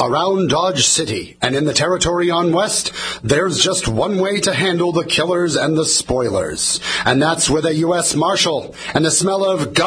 Around Dodge City and in the territory on West, there's just one way to handle the killers and the spoilers. And that's with a U.S. Marshal and the smell of